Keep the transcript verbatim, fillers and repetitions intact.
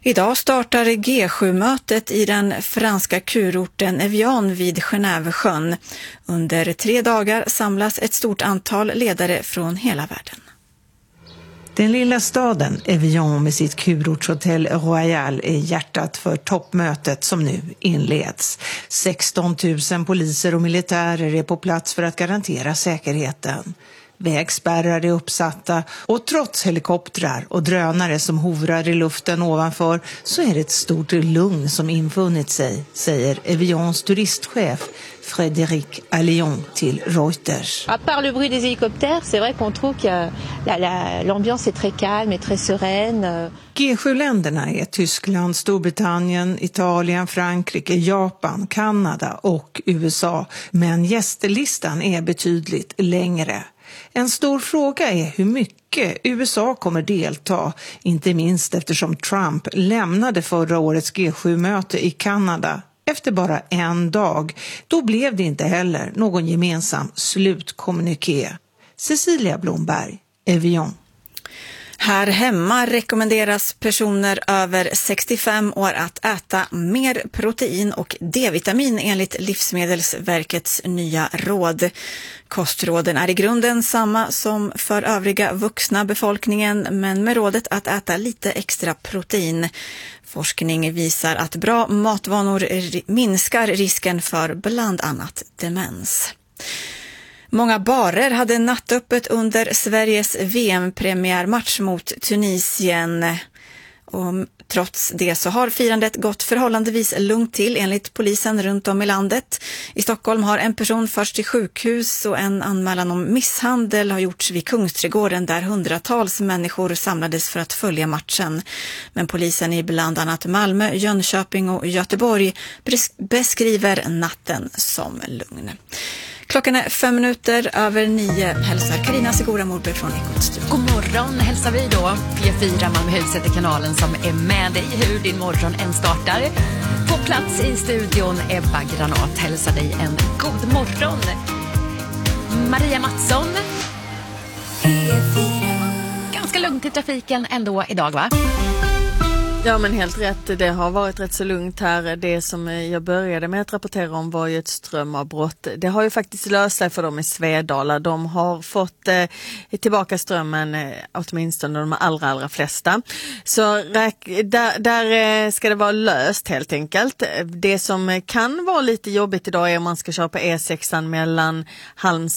Idag startar G sju-mötet i den franska kurorten Evian vid Genèvesjön. Under tre dagar samlas ett stort antal ledare från hela världen. Den lilla staden Evian med sitt kurortshotell Royal är hjärtat för toppmötet som nu inleds. sexton tusen poliser och militärer är på plats för att garantera säkerheten. Vägspärrar är uppsatta och trots helikoptrar och drönare som hovrar i luften ovanför så är det ett stort lugn som infunnit sig, säger Evians turistchef Frédéric Allion till Reuters. À part le bruit des hélicoptères, c'est vrai qu'on trouve que la, la, l'ambiance est très calme et très sereine. G sju-länderna är Tyskland, Storbritannien, Italien, Frankrike, Japan, Kanada och U S A. Men gästlistan är betydligt längre. En stor fråga är hur mycket U S A kommer delta, inte minst eftersom Trump lämnade förra årets G sju-möte i Kanada efter bara en dag. Då blev det inte heller någon gemensam slutkommuniké. Cecilia Blomberg, Evian. Här hemma rekommenderas personer över sextiofem år att äta mer protein och D-vitamin enligt Livsmedelsverkets nya råd. Kostråden är i grunden samma som för övriga vuxna befolkningen, men med rådet att äta lite extra protein. Forskning visar att bra matvanor minskar risken för bland annat demens. Många barer hade nattöppet under Sveriges V M-premiärmatch mot Tunisien. Och trots det så har firandet gått förhållandevis lugnt till enligt polisen runt om i landet. I Stockholm har en person förts till sjukhus och en anmälan om misshandel har gjorts vid Kungsträdgården där hundratals människor samlades för att följa matchen. Men polisen i bland annat Malmö, Jönköping och Göteborg beskriver natten som lugn. Klockan är fem minuter över nio. Hälsar Carina Segura Morberg från Ekostudion. God morgon hälsar vi då. P fyra Malmöhuset är kanalen som är med dig hur din morgon än startar. På plats i studion Ebba Granat hälsar dig en god morgon. Maria Mattsson. P fyra. Ganska lugnt i trafiken ändå idag, va? Ja, men helt rätt. Det har varit rätt så lugnt här. Det som jag började med att rapportera om var ju ett strömavbrott. Det har ju faktiskt löst sig för dem i Svedala. De har fått eh, tillbaka strömmen, eh, åtminstone de allra, allra flesta. Så räk- där, där eh, ska det vara löst helt enkelt. Det som kan vara lite jobbigt idag är om man ska köra på E sexan mellan Halms